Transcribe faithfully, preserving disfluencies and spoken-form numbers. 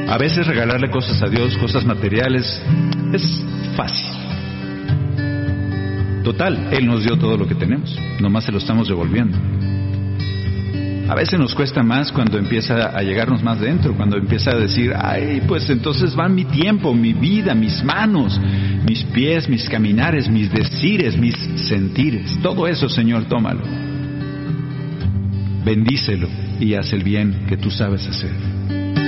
A veces regalarle cosas a Dios, cosas materiales, es fácil. Total, Él nos dio todo lo que tenemos, nomás se lo estamos devolviendo. A veces nos cuesta más cuando empieza a llegarnos más dentro, cuando empieza a decir, ay, pues entonces van mi tiempo, mi vida, mis manos, mis pies, mis caminares, mis decires, mis sentires. Todo eso, Señor, tómalo. Bendícelo y haz el bien que tú sabes hacer.